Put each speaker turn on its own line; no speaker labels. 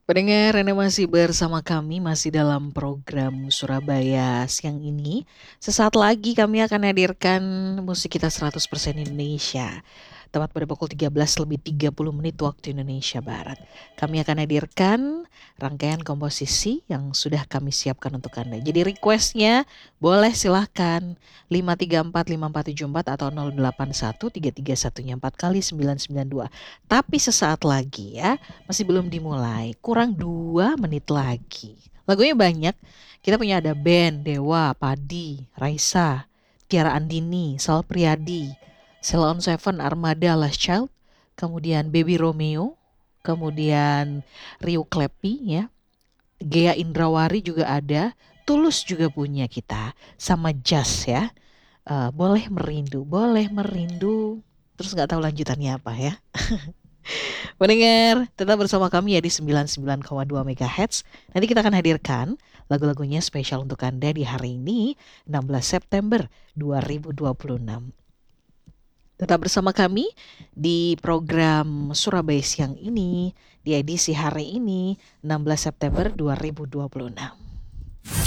Pendengar, Anda masih bersama kami, masih dalam program Surabaya siang ini. Sesaat lagi kami akan hadirkan musik kita 100% Indonesia. Tepat pada pukul 13 lebih 30 menit waktu Indonesia Barat. Kami akan hadirkan rangkaian komposisi yang sudah kami siapkan untuk Anda. Jadi requestnya boleh silahkan 5345474 atau 081331 4 kali 992. Tapi sesaat lagi ya, masih belum dimulai, kurang 2 menit lagi. Lagunya banyak, kita punya ada band, Dewa, Padi, Raisa, Tiara Andini, Sal Priadi, Sheila on Seven, Armada, Last Child, kemudian Baby Romeo, kemudian Rio Klepi ya, Gea Indrawari juga ada, Tulus juga punya kita, sama Jazz ya. Boleh merindu, terus nggak tahu lanjutannya apa ya. Pendengar, tetap bersama kami ya di 99,2 MHz. Nanti kita akan hadirkan lagu-lagunya spesial untuk Anda di hari ini, 16 September 2026. Tetap bersama kami di program Surabaya Siang ini, di edisi hari ini, 16 September 2026.